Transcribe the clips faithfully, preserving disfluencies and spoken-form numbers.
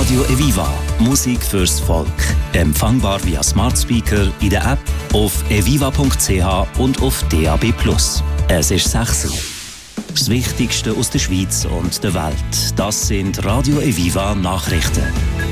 Radio Eviva. Musik fürs Volk. Empfangbar via Smart Speaker, in der App, auf eviva punkt c h und auf D A B plus. Es ist sechs Uhr. Das Wichtigste aus der Schweiz und der Welt. Das sind Radio Eviva Nachrichten.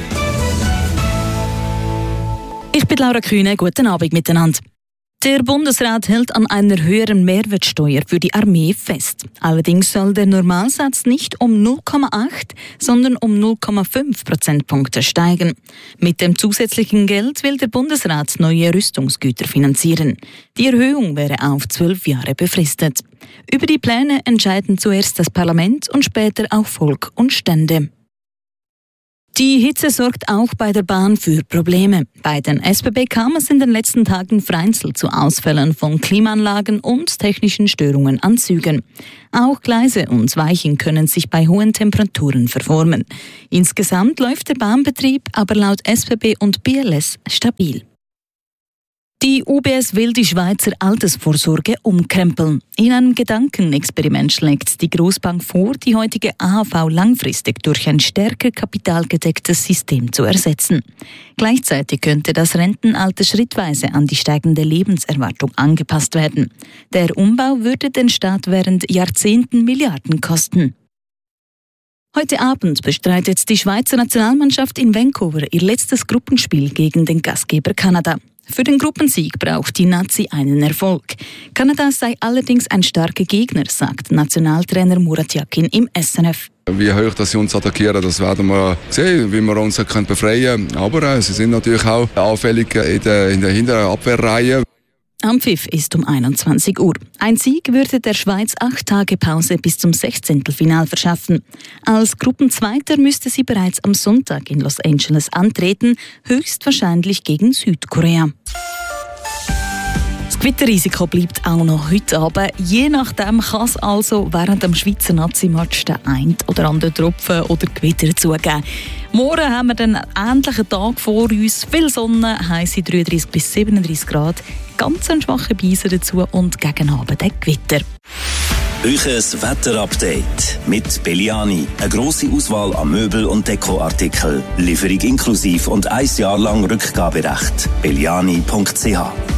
Ich bin Laura Kühne. Guten Abend miteinander. Der Bundesrat hält an einer höheren Mehrwertsteuer für die Armee fest. Allerdings soll der Normalsatz nicht um null Komma acht, sondern um null Komma fünf Prozentpunkte steigen. Mit dem zusätzlichen Geld will der Bundesrat neue Rüstungsgüter finanzieren. Die Erhöhung wäre auf zwölf Jahre befristet. Über die Pläne entscheiden zuerst das Parlament und später auch Volk und Stände. Die Hitze sorgt auch bei der Bahn für Probleme. Bei den S B B kam es in den letzten Tagen vereinzelt zu Ausfällen von Klimaanlagen und technischen Störungen an Zügen. Auch Gleise und Weichen können sich bei hohen Temperaturen verformen. Insgesamt läuft der Bahnbetrieb aber laut S B B und B L S stabil. Die U B S will die Schweizer Altersvorsorge umkrempeln. In einem Gedankenexperiment schlägt die Grossbank vor, die heutige A H V langfristig durch ein stärker kapitalgedecktes System zu ersetzen. Gleichzeitig könnte das Rentenalter schrittweise an die steigende Lebenserwartung angepasst werden. Der Umbau würde den Staat während Jahrzehnten Milliarden kosten. Heute Abend bestreitet die Schweizer Nationalmannschaft in Vancouver ihr letztes Gruppenspiel gegen den Gastgeber Kanada. Für den Gruppensieg braucht die Nazi einen Erfolg. Kanada sei allerdings ein starker Gegner, sagt Nationaltrainer Murat Yakin im S N F. Wie hoch dass sie uns attackieren, das werden wir sehen, wie wir uns befreien können. Aber äh, sie sind natürlich auch auffällig in der, in der hinteren Abwehrreihe. Am Pfiff ist um einundzwanzig Uhr. Ein Sieg würde der Schweiz acht Tage Pause bis zum Sechzehntelfinal verschaffen. Als Gruppenzweiter müsste sie bereits am Sonntag in Los Angeles antreten, höchstwahrscheinlich gegen Südkorea. Das Gewitterrisiko bleibt auch noch heute Abend. Je nachdem kann es also während dem Schweizer Nazi-Match den ein oder anderen Tropfen oder Gewitter zugeben. Morgen haben wir einen ähnlichen Tag vor uns. Viel Sonne, heisse dreiunddreißig bis siebenunddreißig Grad. Ganz ein schwacher Beiser dazu und gegen Abend ein Gewitter. Euches Wetterupdate mit Belliani. Eine grosse Auswahl an Möbel- und Dekoartikeln. Lieferung inklusiv und ein Jahr lang Rückgaberecht. belliani punkt c h